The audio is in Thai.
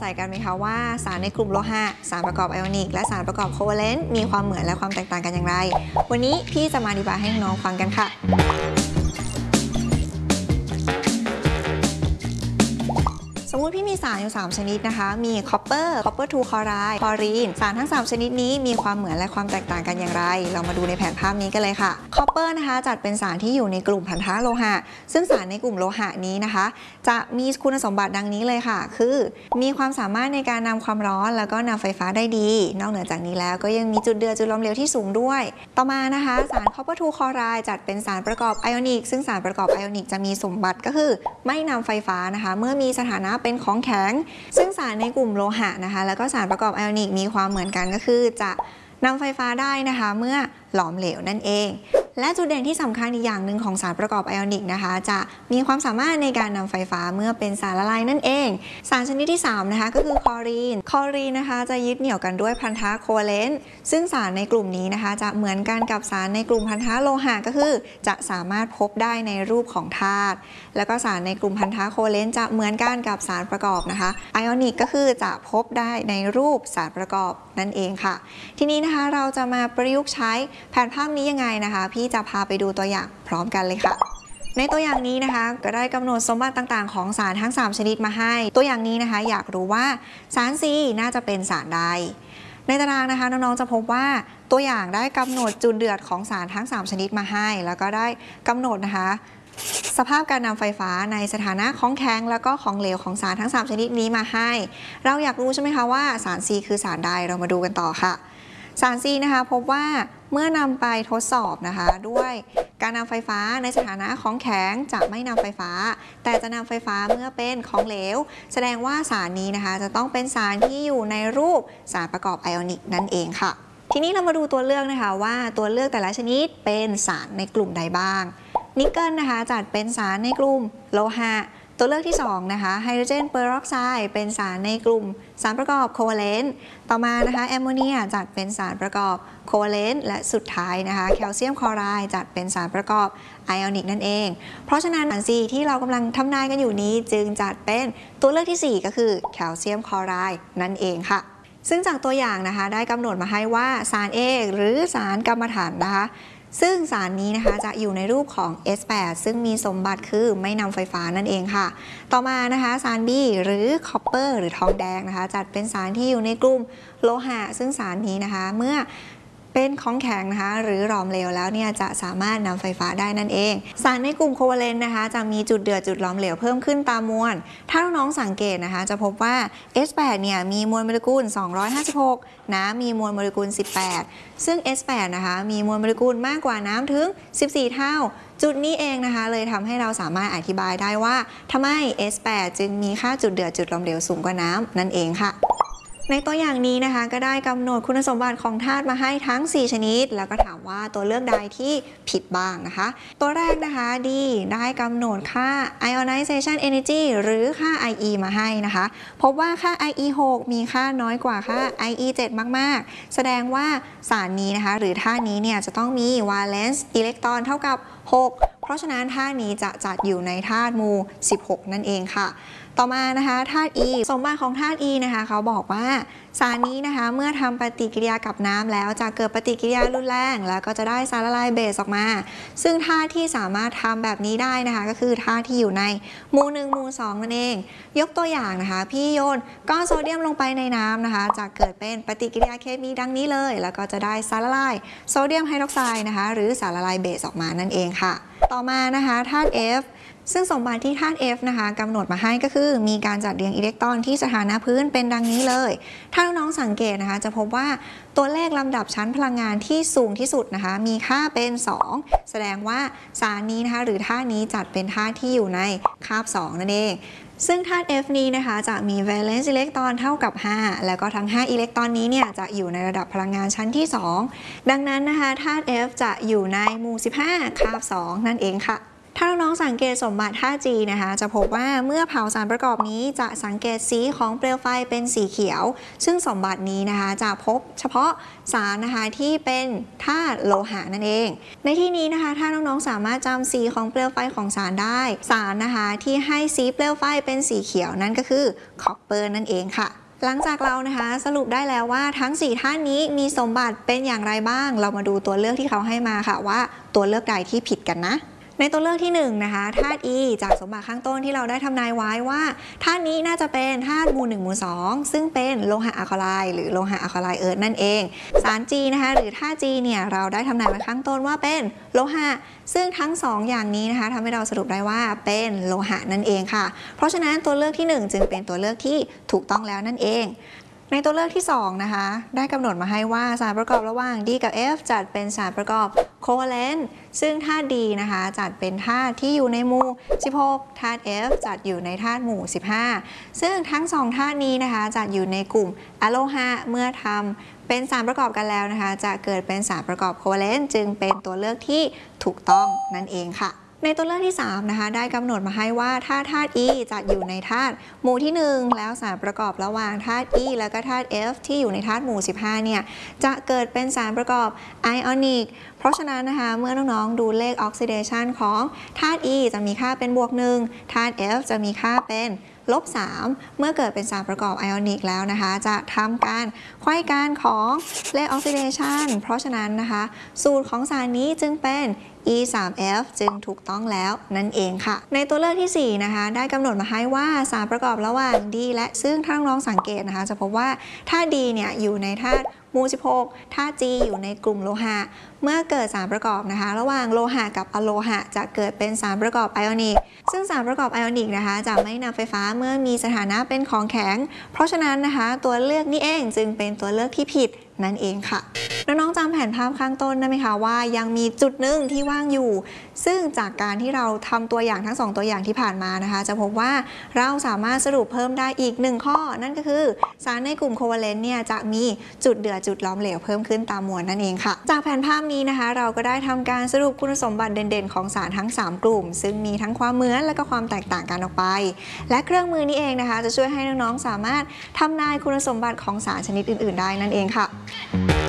สัยกันไหมคะว่าสารในกลุ่มโลหะสารประกอบไอออนิกและสารประกอบโคเวาเลนต์มีความเหมือนและความแตกต่างกันอย่างไรวันนี้พี่จะมาอธิบายให้น้องฟังกันค่ะสมมติพี่มีสารอยู่3ชนิดนะคะมีคอปเปอร์2คลอไรด์คลอรีนสารทั้ง3ชนิดนี้มีความเหมือนและความแตกต่างกันอย่างไรเรามาดูในแผนภาพนี้กันเลยค่ะคอปเปอร์นะคะจัดเป็นสารที่อยู่ในกลุ่มพันธะโลหะซึ่งสารในกลุ่มโลหะนี้นะคะจะมีคุณสมบัติดังนี้เลยค่ะคือมีความสามารถในการนำความร้อนแล้วก็นำไฟฟ้าได้ดีนอกเหนือจากนี้แล้วก็ยังมีจุดเดือดจุดล้อมเหลวที่สูงด้วยต่อมานะคะสารคอปเปอร์2คลอไรด์จัดเป็นสารประกอบไอออนิกซึ่งสารประกอบไอออนิกจะมีสมบัติก็คือไม่นำไฟฟ้านะคะเมื่อมีสถานะเป็นของแข็งซึ่งสารในกลุ่มโลหะนะคะแล้วก็สารประกอบไอออนิกมีความเหมือนกันก็คือจะนำไฟฟ้าได้นะคะเมื่อหลอมเหลวนั่นเองและจุดเด่นที่สำคัญอีกอย่างหนึ่งของสารประกอบไอออนิกนะคะจะมีความสามารถในการนำไฟฟ้าเมื่อเป็นสารละลายนั่นเองสารชนิดที่3นะคะก็คือคลอรีนนะคะจะยึดเหนี่ยวกันด้วยพันธะโคเวาเลนต์ซึ่งสารในกลุ่มนี้นะคะจะเหมือนกันกับสารในกลุ่มพันธะโลหะก็คือจะสามารถพบได้ในรูปของธาตุแล้วก็สารในกลุ่มพันธะโคเวาเลนต์จะเหมือนกันกับสารประกอบนะคะไอออนิกก็คือจะพบได้ในรูปสารประกอบนั่นเองค่ะทีนี้นะคะเราจะมาประยุกต์ใช้แผนภาพนี้ยังไงนะคะพี่จะพาไปดูตัวอย่างพร้อมกันเลยค่ะในตัวอย่างนี้นะคะก็ได้กำหนดสมบัติต่างๆของสารทั้ง3ชนิดมาให้ตัวอย่างนี้นะคะอยากรู้ว่าสาร C น่าจะเป็นสารใดในตารางนะคะน้องๆจะพบว่าตัวอย่างได้กำหนดจุดเดือดของสารทั้ง3ชนิดมาให้แล้วก็ได้กำหนดนะคะสภาพการนำไฟฟ้าในสถานะของแข็งแล้วก็ของเหลวของสารทั้ง3ชนิดนี้มาให้เราอยากรู้ใช่ไหมคะว่าสาร C คือสารใดเรามาดูกันต่อค่ะสาร C นะคะพบว่าเมื่อนำไปทดสอบนะคะด้วยการนำไฟฟ้าในสถานะของแข็งจะไม่นำไฟฟ้าแต่จะนำไฟฟ้าเมื่อเป็นของเหลวแสดงว่าสารนี้นะคะจะต้องเป็นสารที่อยู่ในรูปสารประกอบไอออนิกนั่นเองค่ะทีนี้เรามาดูตัวเลือกนะคะว่าตัวเลือกแต่ละชนิดเป็นสารในกลุ่มใดบ้างนิกเกิลนะคะจัดเป็นสารในกลุ่มโลหะตัวเลือกที่2นะคะไฮโดรเจนเปอร์ออกไซด์เป็นสารในกลุ่มสารประกอบโคเวาเลนต์ต่อมานะคะแอมโมเนียจัดเป็นสารประกอบโคเวาเลนต์และสุดท้ายนะคะแคลเซียมคลอไรด์จัดเป็นสารประกอบไอออนิกนั่นเองเพราะฉะนั้นสาร C ที่เรากำลังทำนายกันอยู่นี้จึงจัดเป็นตัวเลือกที่4ก็คือแคลเซียมคลอไรด์นั่นเองค่ะซึ่งจากตัวอย่างนะคะได้กำหนดมาให้ว่าสาร A หรือสารกัมมันถันนะคะซึ่งสารนี้นะคะจะอยู่ในรูปของ S8 ซึ่งมีสมบัติคือไม่นำไฟฟ้านั่นเองค่ะต่อมานะคะสาร B หรือคอปเปอร์หรือทองแดงนะคะจัดเป็นสารที่อยู่ในกลุ่มโลหะซึ่งสารนี้นะคะเมื่อเป็นของแข็งนะคะหรือหลอมเหลวแล้วเนี่ยจะสามารถนำไฟฟ้าได้นั่นเองสารในกลุ่มโคเวาเลนต์นะคะจะมีจุดเดือดจุดหลอมเหลวเพิ่มขึ้นตามมวลถ้าน้องๆสังเกตนะคะจะพบว่า S8 เนี่ยมีมวลโมเลกุล256น้ำมีมวลโมเลกุล18ซึ่ง S8 นะคะมีมวลโมเลกุลมากกว่าน้ำถึง14เท่าจุดนี้เองนะคะเลยทำให้เราสามารถอธิบายได้ว่าทำไม S8 จึงมีค่าจุดเดือดจุดหลอมเหลวสูงกว่าน้ำนั่นเองค่ะในตัวอย่างนี้นะคะก็ได้กำหนดคุณสมบัติของธาตุมาให้ทั้ง4ชนิดแล้วก็ถามว่าตัวเลือกใดที่ผิดบ้างนะคะตัวแรกนะคะ D ได้กำหนดค่า ionization energy หรือค่า IE มาให้นะคะพบว่าค่า IE 6มีค่าน้อยกว่าค่า IE 7มากๆแสดงว่าสารนี้นะคะหรือธาตุนี้เนี่ยจะต้องมี valence อิเล็กตรอนเท่ากับ6เพราะฉะนั้นธาตุนี้จะจัดอยู่ในธาตุหมู่16นั่นเองค่ะต่อมานะคะธาตุ E สมบัติของธาตุ E นะคะเขาบอกว่าสารนี้นะคะเมื่อทำปฏิกิริยากับน้ำแล้วจะเกิดปฏิกิริยารุนแรงแล้วก็จะได้สารละลายเบสออกมาซึ่งธาตุที่สามารถทำแบบนี้ได้นะคะก็คือธาตุที่อยู่ในหมู่1หมู่2นั่นเองยกตัวอย่างนะคะพี่โยนก้อนโซเดียมลงไปในน้ำนะคะจะเกิดเป็นปฏิกิริยาเคมีดังนี้เลยแล้วก็จะได้สารละลายโซเดียมไฮดรอกไซด์นะคะหรือสารละลายเบสออกมานั่นเองค่ะต่อมานะคะธาตุ Fซึ่งสมบัติที่ธาตุ F นะคะกำหนดมาให้ก็คือมีการจัดเรียงอิเล็กตรอนที่สถานะพื้นเป็นดังนี้เลยถ้าน้องๆสังเกตนะคะจะพบว่าตัวเลขลำดับชั้นพลังงานที่สูงที่สุดนะคะมีค่าเป็น2แสดงว่าสารนี้นะคะหรือธาตุนี้จัดเป็นธาตุที่อยู่ในคาบ2นั่นเองซึ่งธาตุ F นี้นะคะจะมี valence อิเล็กตรอนเท่ากับ5แล้วก็ทั้ง5อิเล็กตรอนนี้เนี่ยจะอยู่ในระดับพลังงานชั้นที่2ดังนั้นนะคะธาตุ F จะอยู่ในหมู่15คาบ2นั่นเองค่ะถ้าน้องๆสังเกตสมบัติ 5G นะคะจะพบว่าเมื่อเผาสารประกอบนี้จะสังเกตสีของเปลวไฟเป็นสีเขียวซึ่งสมบัตินี้นะคะจะพบเฉพาะสารนะคะที่เป็นธาตุโลหะนั่นเองในที่นี้นะคะถ้าน้องๆสามารถจำสีของเปลวไฟของสารได้สารนะคะที่ให้สีเปลวไฟเป็นสีเขียวนั่นก็คือคอปเปอร์นั่นเองค่ะหลังจากเรานะคะสรุปได้แล้วว่าทั้ง4ท่านนี้มีสมบัติเป็นอย่างไรบ้างเรามาดูตัวเลือกที่เขาให้มาค่ะว่าตัวเลือกใดที่ผิดกันนะในตัวเลือกที่1นะคะธาตุ E จากสมบัติข้างต้นที่เราได้ทำนายไว้ว่าธาตุนี้น่าจะเป็นธาตุหมู่1หมู่2ซึ่งเป็นโลหะอะคาไลน์หรือโลหะอะคาไลน์เอิร์ธนั่นเองสาร G นะคะหรือธาตุ G เนี่ยเราได้ทำนายไว้ข้างต้นว่าเป็นโลหะซึ่งทั้ง2อย่างนี้นะคะทำให้เราสรุปได้ว่าเป็นโลหะนั่นเองค่ะเพราะฉะนั้นตัวเลือกที่1จึงเป็นตัวเลือกที่ถูกต้องแล้วนั่นเองในตัวเลือกที่2นะคะได้กำหนดมาให้ว่าสารประกอบระหว่าง D กับ F จัดเป็นสารประกอบโคเวเลนต์ซึ่งธาตุ D นะคะจัดเป็นธาตุที่อยู่ในหมู่16ธาตุ F จัดอยู่ในธาตุหมู่15ซึ่งทั้ง2ธาตุนี้นะคะจัดอยู่ในกลุ่มอะโลหะเมื่อทำเป็นสารประกอบกันแล้วนะคะจะเกิดเป็นสารประกอบโคเวเลนต์จึงเป็นตัวเลือกที่ถูกต้องนั่นเองค่ะในตัวเลือกที่3นะคะได้กำหนดมาให้ว่าถ้าธาตุ E จัดอยู่ในธาตุหมู่ที่1แล้วสารประกอบระหว่างธาตุ E แล้วก็ธาตุ F ที่อยู่ในธาตุหมู่15เนี่ยจะเกิดเป็นสารประกอบไอออนิกเพราะฉะนั้นนะคะเมื่อน้องๆดูเลขออกซิเดชันของธาตุ E จะมีค่าเป็น-1ธาตุ F จะมีค่าเป็น-3เมื่อเกิดเป็นสารประกอบไอออนิกแล้วนะคะจะทำการไขว้กันของเลขออกซิเดชันเพราะฉะนั้นนะคะสูตรของสารนี้จึงเป็น E3F จึงถูกต้องแล้วนั่นเองค่ะในตัวเลือกที่4นะคะได้กำหนดมาให้ว่าสารประกอบระหว่าง D และซึ่งถ้าน้องๆสังเกตนะคะจะพบว่าธาตุ D เนี่ยอยู่ในธาตุหมู่16ธาตุ G อยู่ในกลุ่มโลหะเมื่อเกิดสารประกอบนะคะระหว่างโลหะกับอะโลหะจะเกิดเป็นสารประกอบไอออนิกซึ่งสารประกอบไอออนิกนะคะจะไม่นำไฟฟ้าเมื่อมีสถานะเป็นของแข็งเพราะฉะนั้นนะคะตัวเลือกนี้เองจึงเป็นตัวเลือกที่ผิดนั่นเองค่ะน้องๆจำแผนภาพข้างต้นได้ไหมคะว่ายังมีจุดหนึ่งที่ว่างอยู่ซึ่งจากการที่เราทำตัวอย่างทั้ง2ตัวอย่างที่ผ่านมานะคะจะพบว่าเราสามารถสรุปเพิ่มได้อีก1ข้อนั่นก็คือสารในกลุ่มโคเวเลนต์เนี่ยจะมีจุดเดือดจุดล้อมเหลวเพิ่มขึ้นตามมวลนั่นเองค่ะจากแผนภาพนี้นะคะเราก็ได้ทำการสรุปคุณสมบัติเด่นๆของสารทั้ง3กลุ่มซึ่งมีทั้งความเหมือนและก็ความแตกต่างกันออกไปและเครื่องมือนี้เองนะคะจะช่วยให้น้องๆสามารถทำนายคุณสมบัติของสารชนิดอื่นๆได้นั่นเองค่ะ